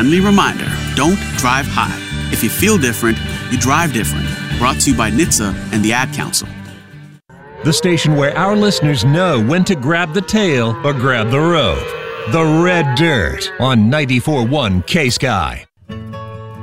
friendly reminder, don't drive high. If you feel different, you drive different. Brought to you by NHTSA and the Ad Council. The station where our listeners know when to grab the tail or grab the rope. The Red Dirt on 94.1 K-Sky.